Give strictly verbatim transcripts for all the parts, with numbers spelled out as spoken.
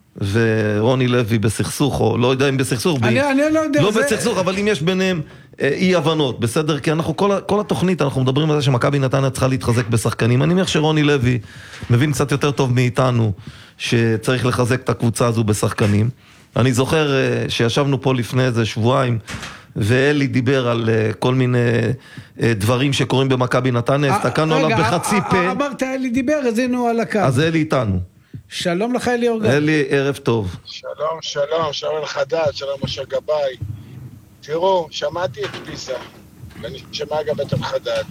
ורוני לוי בסכסוך, או לא יודע אם בסכסוך, אני, ב... אני לא יודע. לא זה... בסכסוך, אבל אם יש ביניהם אי הבנות, בסדר? כי אנחנו, כל, כל התוכנית, אנחנו מדברים על זה שמכבי נתניה צריכה להתחזק בשחקנים. אני מניח שרוני לוי מבין קצת יותר טוב מאיתנו, שצריך לחזק את הקבוצה הזו בשחקנים. אני זוכר שישבנו פה לפני איזה שבועיים, ואלי דיבר על כל מיני דברים שקורים במכבי נתניה, הסתכלנו עליו בחצי פה. אמרת אלי דיבר, אז הנה הוא על הקו. אז אלי איתנו. שלום לך אלי אורגד. אלי, ערב טוב. שלום, שלום, שלום חדד, שלום משה גבאי. תראו, שמעתי את פיזה, ואני שמע גם את חדד.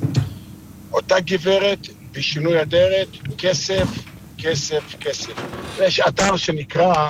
אותה גברת, בשינוי אדרת, כסף, כסף, כסף. יש אתר שנקרא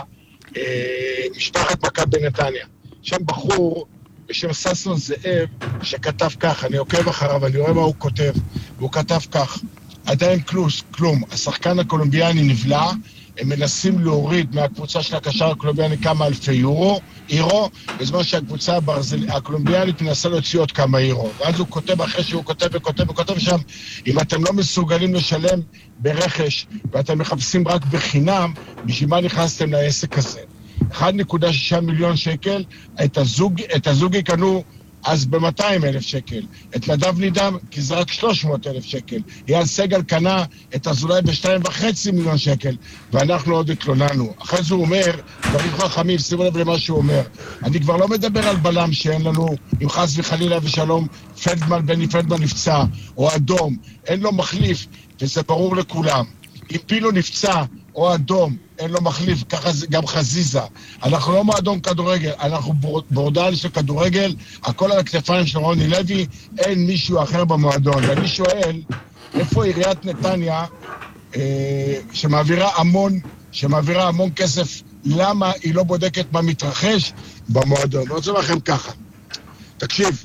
אה, משפחת מכבי נתניה. שם בחור בשם ססון זאב, שכתב כך, אני עוקב אחריו, אני רואה מה הוא כותב, והוא כתב כך, עדיין כלוס, כלום, השחקן הקולומביאני נבלע, הם מנסים להוריד מהקבוצה של הקשר הקולומביאני כמה אלפי יורו, אירו, בזמן שהקבוצה הברזל, הקולומביאנית מנסה להוציא עוד כמה אירו. ואז הוא כותב, אחרי שהוא כותב וכותב וכותב שם, אם אתם לא מסוגלים לשלם ברכש, ואתם מחפשים רק בחינם, בשביל מה נכנסתם לעסק הזה? אחד נקודה שישה מיליון שקל, את הזוג, את הזוג יקנו אז ב-מאתיים אלף שקל. את נדב נידם, כי זה רק שלוש מאות אלף שקל. אייל סגל קנה את אזולאי ב-שתיים וחצי מיליון שקל, ואנחנו עוד התלוננו. אחרי זה הוא אומר, דברים חכמים, שימו לב למה שהוא אומר. אני כבר לא מדבר על בלם שאין לנו, אם חס וחלילה ושלום, פלדמן, בני פלדמן נפצע, או אדום, אין לו מחליף, וזה ברור לכולם. אם פילו נפצע, או אדום, אין לו מחליף, ככה זה גם חזיזה. אנחנו לא מועדון כדורגל, אנחנו בורדל של כדורגל, הכל על הכתפיים של רוני לוי, אין מישהו אחר במועדון. ואני שואל, איפה עיריית נתניה, אה, שמעבירה המון, שמעבירה המון כסף, למה היא לא בודקת מה מתרחש במועדון? אני רוצה לכם ככה, תקשיב,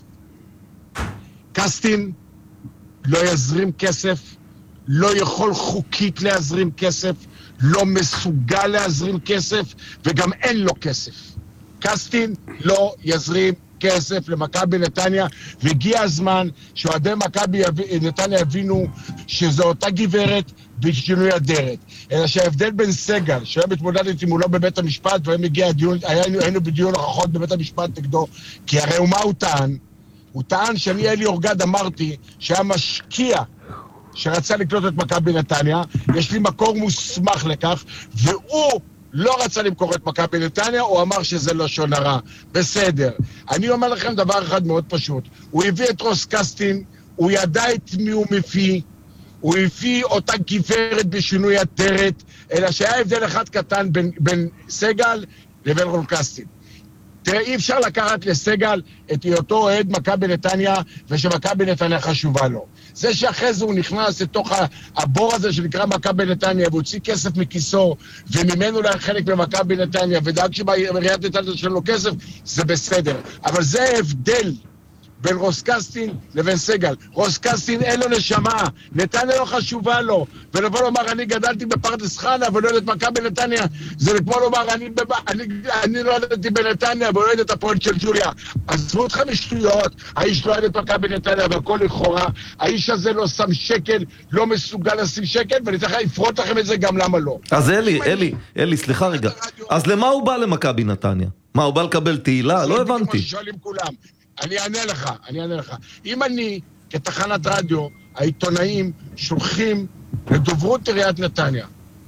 קסטין לא יזרים כסף, לא יכול חוקית להזרים כסף, לא מסוגל להזרים כסף, וגם אין לו כסף. קסטין לא יזרים כסף למכבי נתניה, והגיע הזמן שאוהדי מכבי נתניה יבינו שזו אותה גברת בשינוי אדרת. אלא שההבדל בין סגל, שהיה מתמודדת אם הוא לא בבית המשפט, והם הגיע הדיון, היינו, היינו בדיון הוכחות בבית המשפט נגדו, כי הרי הוא מה הוא טען? הוא טען שאני אלי אורגד אמרתי שהיה משקיע שרצה לקלוט את מכבי נתניה, יש לי מקור מוסמך לכך, והוא לא רצה למכור את מכבי נתניה, הוא אמר שזה לא שון הרע. בסדר. אני אומר לכם דבר אחד מאוד פשוט. הוא הביא את רוס קסטין, הוא ידע את מי הוא מפי, הוא הביא אותה גברת בשינוי אדרת, אלא שהיה הבדל אחד קטן בין, בין סגל לבין רון קסטין. תראה, אי אפשר לקחת לסגל את היותו אוהד מכבי נתניה, ושמכבי נתניה חשובה לו. זה שאחרי זה הוא נכנס לתוך הבור הזה שנקרא מכבי נתניה, והוציא כסף מכיסו, וממנו לה חלק במכבי נתניה, ודאג שבעיריית נתניה שלו כסף, זה בסדר. אבל זה ההבדל בין רוס קסטין לבין סגל. רוס קסטין אין לו נשמה, נתניה לא חשובה לו, ולבוא לומר אני גדלתי בפרדס חנה ולא יודעת מכבי נתניה, זה כמו לומר אני, אני, אני לא יודעתי בנתניה ולא יודעת הפועל של ג'וליה. עזבו אתכם משטויות, האיש לא יודעת מכבי נתניה והכל לכאורה, האיש הזה לא שם שקל, לא מסוגל לשים שקל, ואני צריך לפרוט לכם את זה גם למה לא. אז אלי, אלי, אלי, סליחה רגע, אז למה הוא בא למכבי נתניה? מה, הוא בא לקבל תהילה? לא הבנתי. שואלים כולם. אני אענה לך, אני אענה לך. אם אני, כתחנת רדיו, העיתונאים שולחים לדוברות עיריית נתניה,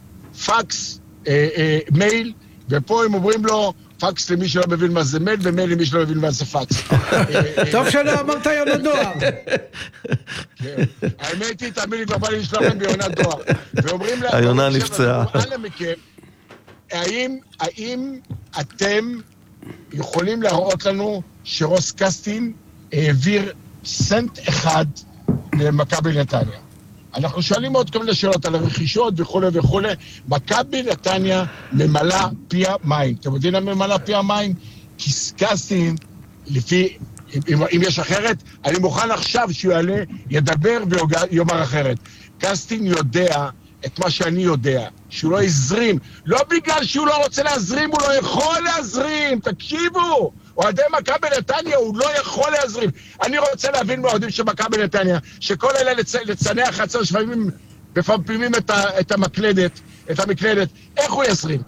פקס, אה, אה, מייל, ופה הם אומרים לו, פקס למי שלא מבין מה זה מייל, ומייל למי שלא מבין מה זה פקס. טוב שלא אמרת יונת דואר. האמת היא, תאמין לי, כבר בא לי לשלוח להם ביונת דואר. ואומרים לה, היונה נפצעה. האם אתם יכולים להראות לנו שרוס קסטין העביר סנט אחד למכבי נתניה? אנחנו שואלים עוד כל מיני שאלות על הרכישות וכו' וכו'. מכבי נתניה ממלא פיה מים. אתם יודעים מה ממלא פיה מים? כי קסטין, לפי, אם, אם יש אחרת, אני מוכן עכשיו שהוא יעלה, ידבר ויאמר אחרת. קסטין יודע את מה שאני יודע, שהוא לא יזרים, לא בגלל שהוא לא רוצה להזרים, הוא לא יכול להזרים, תקשיבו, אוהדי מכבי נתניה, הוא לא יכול להזרים. אני רוצה להבין מהאוהדים של מכבי נתניה, שכל אלה לצ... לצנע החצר, שפעמים מפמפמים את, ה... את המקלדת, את המקלדת, איך הוא יזרים?